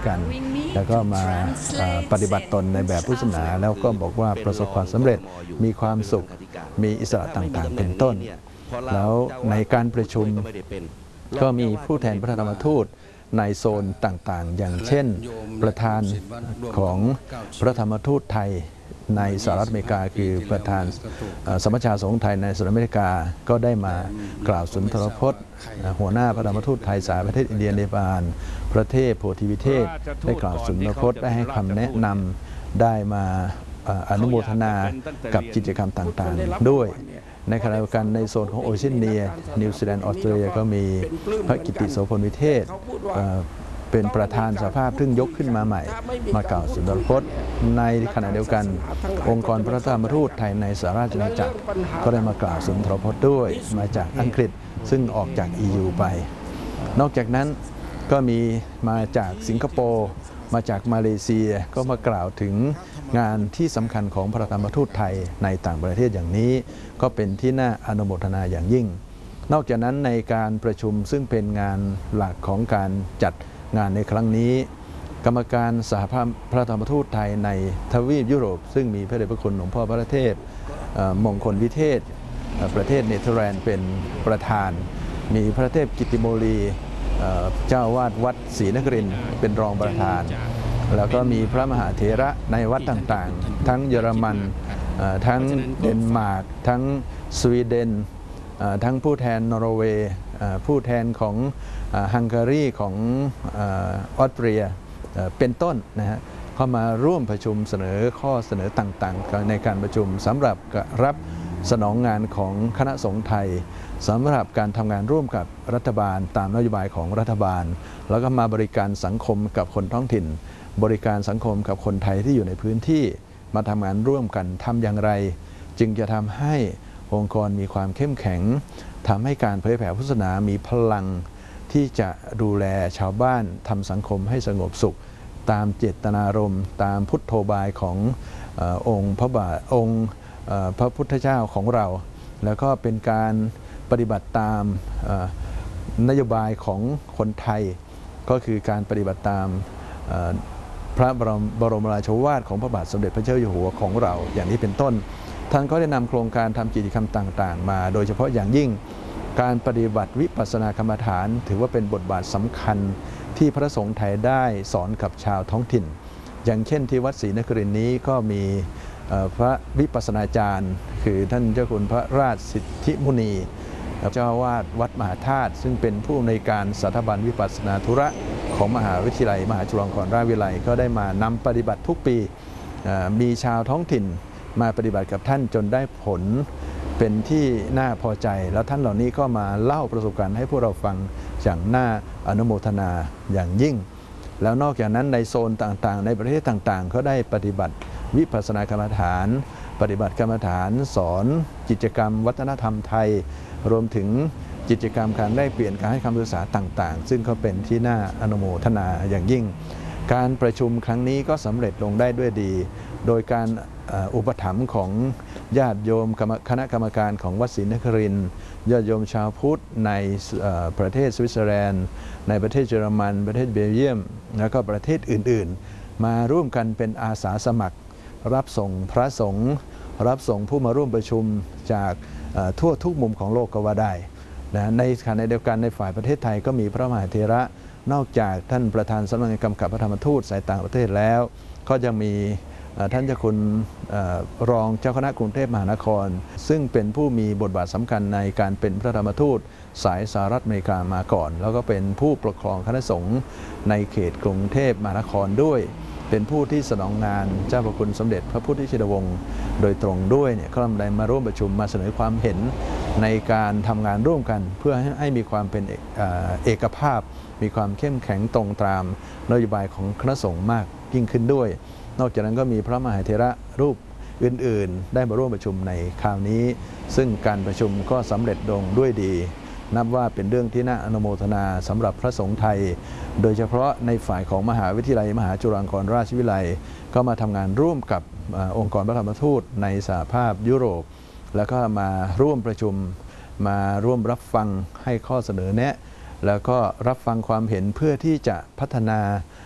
กัน แล้วก็มาปฏิบัติตนในแบบพุทธศาสนาแล้วก็บอกว่าประสบความสำเร็จมีความสุขมีอิสระต่างๆเป็นต้นแล้วในการประชุมก็มีผู้แทนพระธรรมทูตในโซนต่างๆอย่างเช่นประธานของพระธรรมทูตไทยในสหรัฐอเมริกาคือประธานสมัชชาสงฆ์ไทยในสหรัฐอเมริกาก็ได้มากล่าวสุนทรพจน์หัวหน้าพระธรรมทูตไทยสายประเทศอินเดียเนปาลประเทศโพธิวิเทศได้กล่าวสุนทรพจน์ได้ให้คำแนะนำได้มาอนุโมทนากับกิจกรรมต่างๆด้วยในขณะเดียวกันในโซนของโอเชียเนียนิวซีแลนด์ออสเตรเลียก็มีพระกิตติโสพลวิเทศเป็นประธานสภาพซึ่งยกขึ้นมาใหม่มากล่าวสุนทรพจน์ในขณะเดียวกันองค์กรพระธรรมทูตไทยในสหราชอาณาจักรก็ได้มากล่าวสุนทรพจน์ด้วยมาจากอังกฤษซึ่งออกจาก EU ไปนอกจากนั้นก็มีมาจากสิงคโปร์มาจากมาเลเซียก็มากล่าวถึงงานที่สำคัญของพระธรรมทูตไทยในต่างประเทศอย่างนี้ก็เป็นที่น่าอนุโมทนาอย่างยิ่งนอกจากนั้นในการประชุมซึ่งเป็นงานหลักของการจัดงานในครั้งนี้กรรมการสหภาพพระธรรมทูตไทยในทวีปยุโรปซึ่งมีพระเดชพระคุณหลวงพ่อพระเทพมงคลวิเทศประเทศเนเธอร์แลนด์เป็นประธานมีพระเทพกิตติโมลีเจ้าวาดวัดศรีนครินทร์เป็นรองประธานแล้วก็มีพระมหาเถระในวัดต่างๆทั้งเยอรมันทั้งเดนมาร์กทั้งสวีเดนทั้งผู้แทนนอร์เวย์ผู้แทนของฮังการีของออสเตรียเป็นต้นนะฮะเข้ามาร่วมประชุมเสนอข้อเสนอต่างๆในการประชุมสำหรับรับสนองงานของคณะสงฆ์ไทยสำหรับการทำงานร่วมกับรัฐบาลตามนโยบายของรัฐบาลแล้วก็มาบริการสังคมกับคนท้องถิ่นบริการสังคมกับคนไทยที่อยู่ในพื้นที่มาทำงานร่วมกันทำอย่างไรจึงจะทำให้องค์กรมีความเข้มแข็งทำให้การเผยแผ่พุทธศาสนามีพลังที่จะดูแลชาวบ้านทำสังคมให้สงบสุขตามเจตนารมณ์ตามพุทโธบายขององค์พระบาทองค์พระพุทธเจ้าของเราแล้วก็เป็นการปฏิบัติตามนโยบายของคนไทยก็คือการปฏิบัติตามพระบรมราโชวาทของพระบาทสมเด็จพระเจ้าอยู่หัวของเราอย่างนี้เป็นต้นท่านก็ได้นำโครงการทำกิจกรรมต่างๆมาโดยเฉพาะอย่างยิ่งการปฏิบัติวิปัสสนากรรมฐานถือว่าเป็นบทบาทสำคัญที่พระสงฆ์ไทยได้สอนกับชาวท้องถิ่นอย่างเช่นที่วัดศรีนครินทร์นี้ก็มีพระวิปัสสนาจารย์คือท่านเจ้าคุณพระราชสิทธิมุนีเจ้าอาวาสวัดมหาธาตุซึ่งเป็นผู้อำนวยการสถาบันวิปัสสนาธุระของมหาวิทยาลัยมหาจุฬาลงกรณราชวิทยาลัยก็ได้มานำปฏิบัติทุกปีมีชาวท้องถิ่นมาปฏิบัติกับท่านจนได้ผลเป็นที่น่าพอใจแล้วท่านเหล่านี้ก็มาเล่าประสบการณ์ให้พวกเราฟังอย่างน่าอนุโมทนาอย่างยิ่งแล้วนอกจากนั้นในโซนต่างๆในประเทศต่างๆก็ได้ปฏิบัติวิปัสสนากรรมฐานปฏิบัติกรรมฐานสอนกิจกรรมวัฒนธรรมไทยรวมถึงกิจกรรมการแลกเปลี่ยนการให้คำปรึกษาต่างๆซึ่งก็เป็นที่น่าอนุโมทนาอย่างยิ่งการประชุมครั้งนี้ก็สำเร็จลงได้ด้วยดีโดยการอุปถัมภ์ของญาติโยมคณะกรรมการของวัดศรีนครินทร์ญาติโยมชาวพุทธในประเทศสวิตเซอร์แลนด์ในประเทศเยอรมันประเทศเบลเยียมแล้วก็ประเทศอื่นๆมาร่วมกันเป็นอาสาสมัครรับส่งพระสงฆ์รับส่งผู้มาร่วมประชุมจากทั่วทุกมุมของโลกก็ว่าได้นะในขณะเดียวกันในฝ่ายประเทศไทยก็มีพระมหาเถระนอกจากท่านประธานสำนักงานกำกับพระธรรมทูตสายต่างประเทศแล้วก็ยังมีท่านเจ้าคุณรองเจ้าคณะกรุงเทพมหานครซึ่งเป็นผู้มีบทบาทสำคัญในการเป็นพระธรรมทูตสายสหรัฐอเมริกามาก่อนแล้วก็เป็นผู้ปกครองคณะสงฆ์ในเขตกรุงเทพมหานครด้วยเป็นผู้ที่สนองงานเจ้าพระคุณสมเด็จพระพุทธชินวงศ์โดยตรงด้วยเนี่ยก็ได้มาร่วมประชุมมาเสนอความเห็นในการทำงานร่วมกันเพื่อให้มีความเป็นเอกภาพมีความเข้มแข็งตรงตามนโยบายของคณะสงฆ์มากยิ่งขึ้นด้วยนอกจากนั้นก็มีพระมหาเถระรูปอื่นๆได้มาร่วมประชุมในคราวนี้ซึ่งการประชุมก็สำเร็จลงด้วยดีนับว่าเป็นเรื่องที่น่าอนุโมทนาสำหรับพระสงฆ์ไทยโดยเฉพาะในฝ่ายของมหาวิทยาลัยมหาจุฬาลงกรณราชวิทยาลัยก็มาทำงานร่วมกับองค์กรพระธรรมทูตในสหภาพยุโรปแล้วก็มาร่วมประชุมมาร่วมรับฟังให้ข้อเสนอแนะแล้วก็รับฟังความเห็นเพื่อที่จะพัฒนา